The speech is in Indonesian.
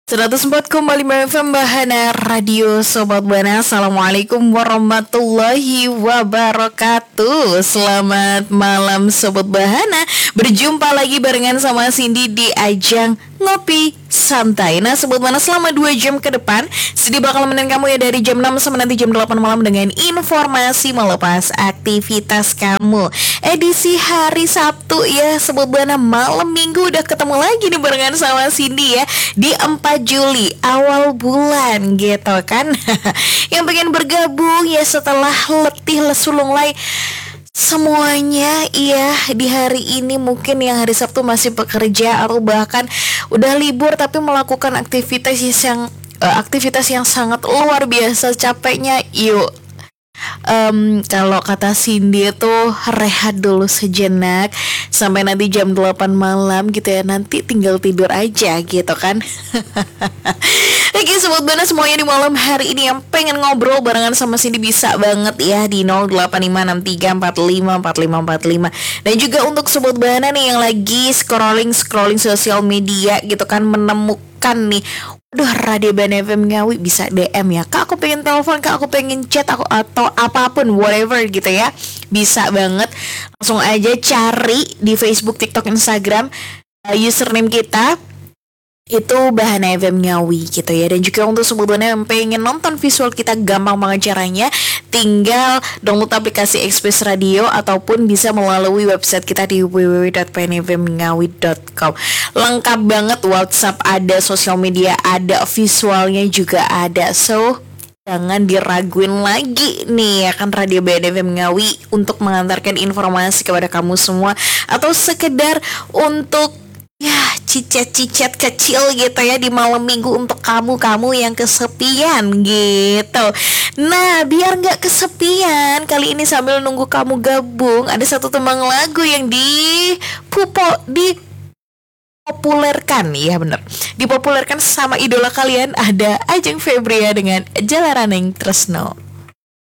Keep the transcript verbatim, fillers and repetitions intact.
seratus empat koma lima F M Bahana Radio Sobat Bana. Assalamualaikum warahmatullahi wabarakatuh. Selamat malam Sobat Bahana. Berjumpa lagi barengan sama Cindy di ajang Ngopi Santai. Nah Sobat Bana, selama dua jam ke depan Cindy bakal menemani kamu ya dari jam enam sampai nanti jam delapan malam dengan informasi melepas aktivitas kamu. Edisi hari Sabtu ya Sobat Bana, malam minggu udah ketemu lagi nih barengan sama Cindy ya di empat Juli awal bulan gitu kan. Yang pengen bergabung ya setelah letih lesu lunglai semuanya iya di hari ini, mungkin yang hari Sabtu masih bekerja atau bahkan udah libur tapi melakukan aktivitas yang uh, aktivitas yang sangat luar biasa capeknya. Yuk Um, kalau kata Cindy tuh rehat dulu sejenak sampai nanti jam delapan malam gitu ya. Nanti tinggal tidur aja gitu kan. Oke Sobat Bana semuanya di malam hari ini yang pengen ngobrol barengan sama Cindy bisa banget ya di nol delapan lima enam tiga empat lima empat lima empat lima. Dan juga untuk Sobat Bana nih yang lagi scrolling-scrolling sosial media gitu kan, menemukan nih, aduh Radio Bana F M Ngawi, bisa D M ya Kak, aku pengen telepon, Kak aku pengen chat aku atau apapun whatever gitu ya. Bisa banget, langsung aja cari di Facebook, TikTok, Instagram, uh, username kita itu Bahana F M Ngawi gitu ya. Dan juga untuk Sobat Bana yang pengen nonton visual kita, gampang banget caranya. Tinggal download aplikasi Express Radio ataupun bisa melalui website kita di w w w dot p n f m ngawi dot com. Lengkap banget, WhatsApp ada, sosial media ada, visualnya juga ada. So jangan diraguin lagi nih ya kan, Radio B N F M Ngawi untuk mengantarkan informasi kepada kamu semua, atau sekedar untuk ya cicet-cicet kecil gitu ya di malam minggu untuk kamu-kamu yang kesepian gitu. Nah biar gak kesepian, kali ini sambil nunggu kamu gabung, ada satu tembang lagu yang di pupo di populerkan, ya bener, dipopulerkan sama idola kalian, ada Ajeng Febria dengan Jalaraneng Tresno.